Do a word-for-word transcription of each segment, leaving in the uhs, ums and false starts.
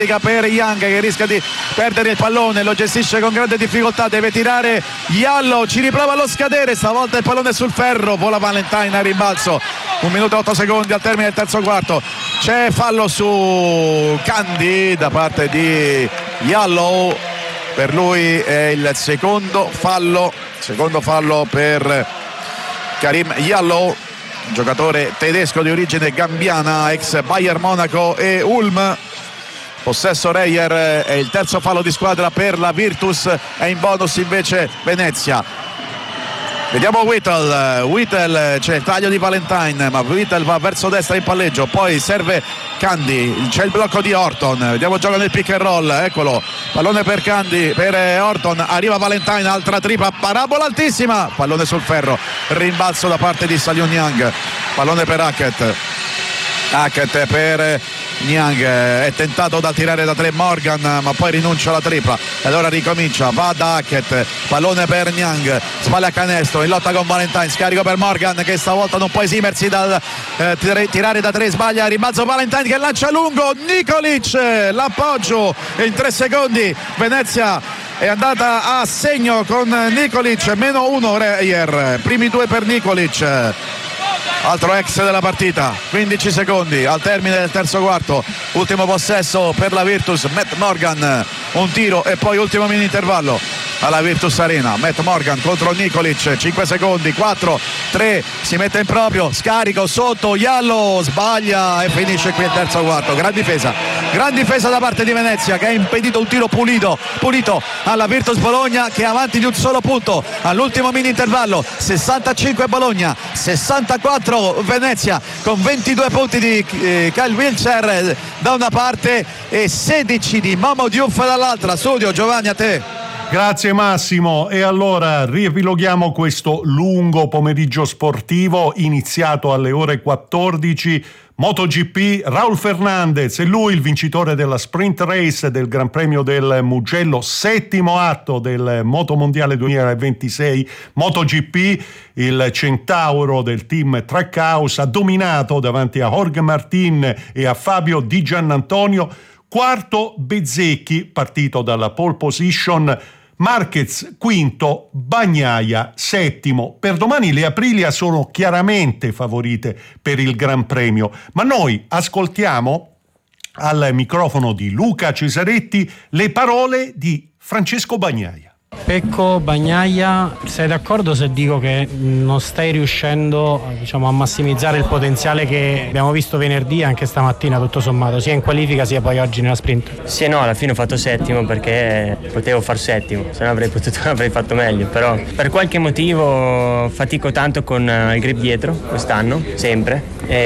per Young che rischia di perdere il pallone, lo gestisce con grande difficoltà, deve tirare Jallow, ci riprova allo scadere, stavolta il pallone sul ferro, vola Valentine a rimbalzo, un minuto e otto secondi al termine del terzo quarto, c'è fallo su Candy da parte di Jallow, per lui è il secondo fallo, secondo fallo per Karim Jallow, giocatore tedesco di origine gambiana, ex Bayern Monaco e Ulm. Possesso Reyer, è il terzo fallo di squadra per la Virtus, è in bonus invece Venezia. Vediamo Whittle, Whittle, c'è il taglio di Valentine, ma Whittle va verso destra in palleggio, poi serve Candy, c'è il blocco di Horton, vediamo gioca nel pick and roll, eccolo, pallone per Candy, per Horton, arriva Valentine, altra tripla, parabola altissima, pallone sul ferro, rimbalzo da parte di Salion Young, pallone per Hackett, Hackett per Niang, è tentato da tirare da tre Morgan ma poi rinuncia alla tripla e allora ricomincia, va da Hackett, pallone per Niang, spalla canestro in lotta con Valentine, scarico per Morgan che stavolta non può esimersi dal eh, tirare da tre, sbaglia, rimbalzo Valentine che lancia lungo, Nikolic l'appoggio e in tre secondi Venezia è andata a segno con Nikolic, meno uno Reyer, primi due per Nikolic, altro ex della partita, quindici secondi al termine del terzo quarto, ultimo possesso per la Virtus, Matt Morgan, un tiro e poi ultimo mini intervallo alla Virtus Arena, Matt Morgan contro Nikolic, cinque secondi, quattro, tre, si mette in proprio, scarico sotto, Jallow sbaglia e finisce qui il terzo quarto, gran difesa, gran difesa da parte di Venezia che ha impedito un tiro pulito, pulito alla Virtus Bologna che è avanti di un solo punto all'ultimo mini intervallo, sessantacinque Bologna, sessantaquattro Venezia con ventidue punti di eh, Kyle Wiltshire da una parte e sedici di Momo Diouf dall'altra. Studio Giovanni, a te. Grazie Massimo, e allora riepiloghiamo questo lungo pomeriggio sportivo iniziato alle ore quattordici. MotoGP, Raul Fernandez è lui il vincitore della sprint race del Gran Premio del Mugello, settimo atto del Motomondiale duemilaventisei. MotoGP, il centauro del team Trackhouse ha dominato davanti a Jorge Martin e a Fabio Di Giannantonio. Quarto Bezzecchi, partito dalla pole position. Marquez quinto, Bagnaia settimo. Per domani le Aprilia sono chiaramente favorite per il Gran Premio, ma noi ascoltiamo al microfono di Luca Cesaretti le parole di Francesco Bagnaia. Pecco, Bagnaia, sei d'accordo se dico che non stai riuscendo, diciamo, a massimizzare il potenziale che abbiamo visto venerdì e anche stamattina tutto sommato, sia in qualifica sia poi oggi nella sprint? Sì, no, alla fine ho fatto settimo perché potevo far settimo, se no avrei potuto avrei fatto meglio, però per qualche motivo fatico tanto con il grip dietro quest'anno, sempre,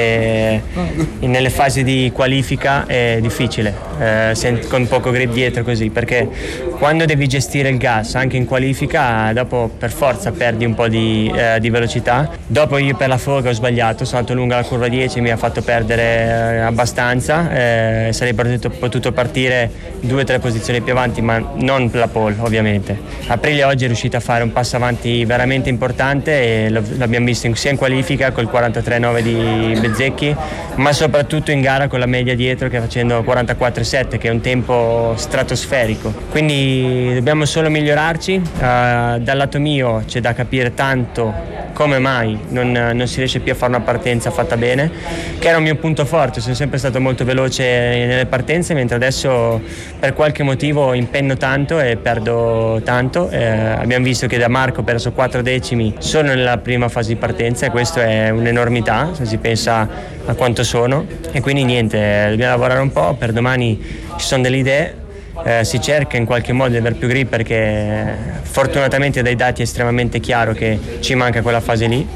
e nelle fasi di qualifica è difficile eh, con poco grip dietro così, perché quando devi gestire il gas anche in qualifica dopo per forza perdi un po' di, eh, di velocità. Dopo io per la foga ho sbagliato, sono andato lungo la curva dieci, mi ha fatto perdere eh, abbastanza, eh, sarei potuto, potuto partire due o tre posizioni più avanti, ma non la pole ovviamente. Aprilia oggi è riuscita a fare un passo avanti veramente importante e lo, l'abbiamo visto sia in qualifica col quarantatré nove di Bezzecchi, ma soprattutto in gara con la media dietro che facendo quarantaquattro sette, che è un tempo stratosferico, quindi dobbiamo solo migliorarci. Uh, dal lato mio c'è da capire tanto come mai non, non si riesce più a fare una partenza fatta bene, che era un mio punto forte, sono sempre stato molto veloce nelle partenze, mentre adesso per qualche motivo impenno tanto e perdo tanto. Eh, abbiamo visto che da Marco ho perso quattro decimi solo nella prima fase di partenza e questo è un'enormità se si pensa a quanto sono, e quindi niente, dobbiamo lavorare un po', per domani ci sono delle idee. Eh, si cerca in qualche modo di avere più grip perché fortunatamente dai dati è estremamente chiaro che ci manca quella fase lì,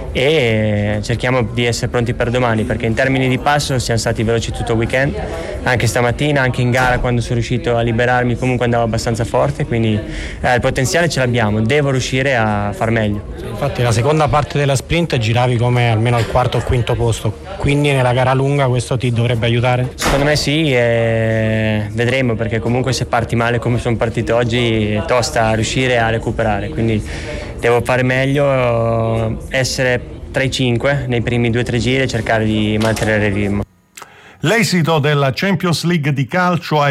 e cerchiamo di essere pronti per domani, perché in termini di passo siamo stati veloci tutto il weekend, anche stamattina, anche in gara quando sono riuscito a liberarmi comunque andavo abbastanza forte, quindi eh, il potenziale ce l'abbiamo, devo riuscire a far meglio. Infatti la seconda parte della sprint giravi come almeno al quarto o quinto posto, quindi nella gara lunga questo ti dovrebbe aiutare? Secondo me sì, e vedremo, perché comunque se parti male come sono partito oggi è tosta riuscire a recuperare, quindi devo fare meglio, essere tra i cinque nei primi due o tre giri e cercare di mantenere il ritmo. L'esito della Champions League di calcio ha